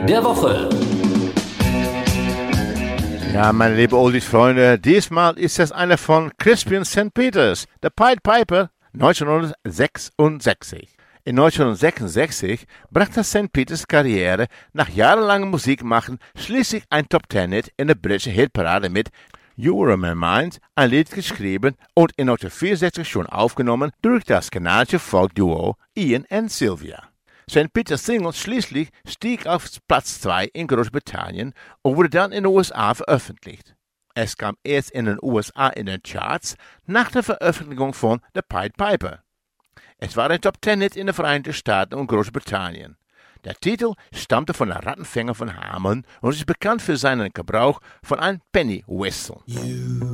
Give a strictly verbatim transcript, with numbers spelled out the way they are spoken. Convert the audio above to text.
der Woche. Ja, meine lieben Oldies-Freunde, diesmal ist es einer von Crispian Sankt Peters, der Pied Piper, neunzehnhundertsechsundsechzig. In neunzehnhundertsechsundsechzig brachte Sankt Peters Karriere nach jahrelangem Musikmachen schließlich ein Top-Ten-Hit in der britischen Hitparade mit You Were in My Mind, ein Lied geschrieben und in neunzehnhundertvierundsechzig schon aufgenommen durch das kanadische Folk-Duo Ian und Sylvia. Sankt Peters Single schließlich stieg auf Platz zwei in Großbritannien und wurde dann in den U S A veröffentlicht. Es kam erst in den U S A in den Charts nach der Veröffentlichung von The Pied Piper. Es war ein Top-Ten-Hit in den Vereinigten Staaten und Großbritannien. Der Titel stammte von der Rattenfänger von Hameln und ist bekannt für seinen Gebrauch von einem Penny Whistle.